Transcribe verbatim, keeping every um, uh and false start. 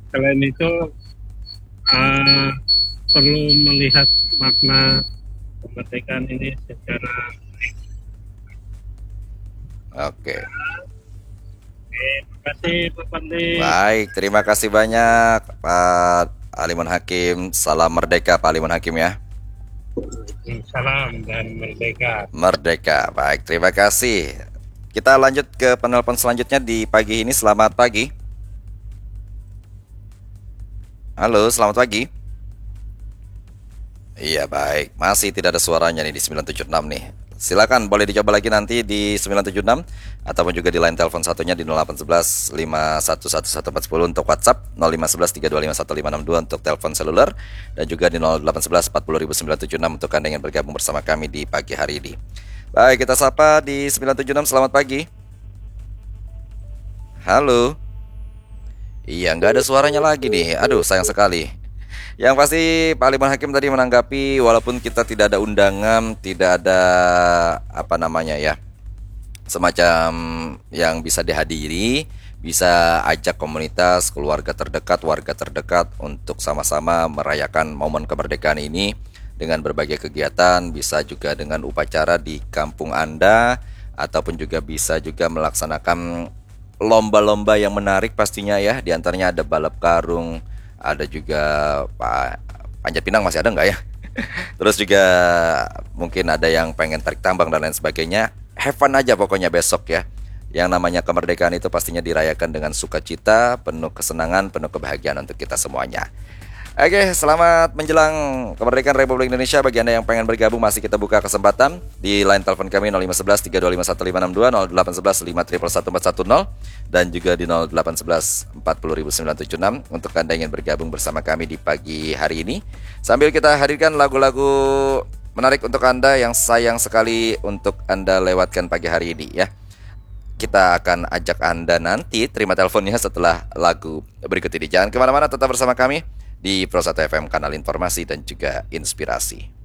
Selain itu uh, perlu melihat makna kemerdekaan ini secara. Oke. Oke, terima kasih Pak Fadli. Baik, terima kasih banyak Pak Alimun Hakim. Salam merdeka Pak Alimun Hakim ya. Salam dan merdeka. Merdeka. Baik, terima kasih. Kita lanjut ke penelpon selanjutnya di pagi ini. Selamat pagi. Halo, selamat pagi. Iya, baik. Masih tidak ada suaranya nih di sembilan tujuh enam nih. Silakan boleh dicoba lagi nanti di sembilan tujuh enam ataupun juga di line telepon satunya di nol delapan satu satu lima satu satu satu empat nol untuk WhatsApp, nol lima satu satu tiga dua lima satu lima enam dua untuk telepon seluler, dan juga di nol delapan satu satu empat nol sembilan tujuh enam untuk Anda yang bergabung bersama kami di pagi hari ini. Baik, kita sapa di sembilan tujuh enam. Selamat pagi. Halo. Iya, nggak ada suaranya lagi nih. Aduh, sayang sekali. Yang pasti Pak Liman Hakim tadi menanggapi, walaupun kita tidak ada undangan, tidak ada apa namanya ya, semacam yang bisa dihadiri, bisa ajak komunitas, keluarga terdekat, warga terdekat untuk sama-sama merayakan momen kemerdekaan ini dengan berbagai kegiatan, bisa juga dengan upacara di kampung Anda, ataupun juga bisa juga melaksanakan lomba-lomba yang menarik pastinya ya. Di antaranya ada balap karung, ada juga Pak Panjat Pinang, masih ada nggak ya? Terus juga mungkin ada yang pengen tarik tambang dan lain sebagainya. Have fun aja pokoknya besok ya. Yang namanya kemerdekaan itu pastinya dirayakan dengan sukacita, penuh kesenangan, penuh kebahagiaan untuk kita semuanya. Oke, selamat menjelang kemerdekaan Republik Indonesia. Bagi Anda yang pengen bergabung, masih kita buka kesempatan di line telepon kami nol lima satu satu tiga dua lima satu lima enam dua, nol delapan satu satu lima satu satu empat satu nol, dan juga di nol delapan satu satu empat nol sembilan tujuh enam untuk Anda yang ingin bergabung bersama kami di pagi hari ini. Sambil kita hadirkan lagu-lagu menarik untuk Anda yang sayang sekali untuk Anda lewatkan pagi hari ini ya. Kita akan ajak Anda nanti terima teleponnya setelah lagu berikut ini. Jangan kemana-mana, tetap bersama kami di Pro satu F M, kanal informasi dan juga inspirasi.